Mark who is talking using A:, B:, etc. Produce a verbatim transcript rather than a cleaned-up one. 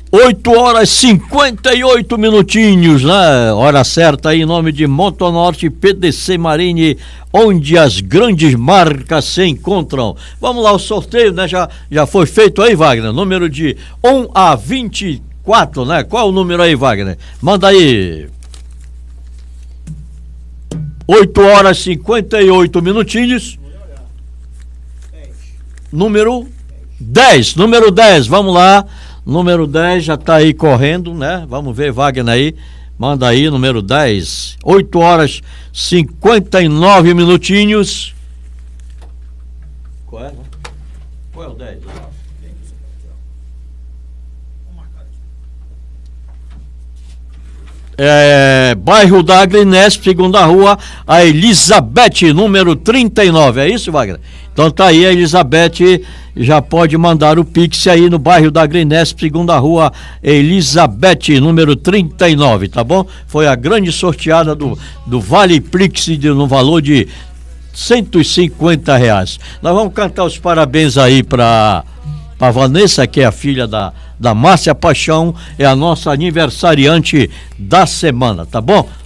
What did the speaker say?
A: oito horas e cinquenta e oito minutinhos, né? Hora certa aí, em nome de Motonorte P D C Marine, onde as grandes marcas se encontram. Vamos lá, o sorteio, né? Já, já foi feito aí, Wagner? Número de um a vinte e quatro, né? Qual é o número aí, Wagner? Manda aí. oito horas e cinquenta e oito minutinhos. Número dez, número dez, vamos lá. Número dez já tá aí correndo, né? Vamos ver, Wagner aí. Manda aí, número dez. oito horas e cinquenta e nove minutinhos. Qual é, né? Qual é o dez? É, bairro da Agrinesp, segunda rua, a Elizabeth, número trinta e nove. É isso, Wagner? Então tá aí, a Elizabeth já pode mandar o Pix aí no bairro da Agrinesp, segunda rua, Elizabeth, número trinta e nove, tá bom? Foi a grande sorteada do, do Vale Prix de, no valor de cento e cinquenta reais. Nós vamos cantar os parabéns aí para a Vanessa, que é a filha da, da Márcia Paixão, é a nossa aniversariante da semana, tá bom?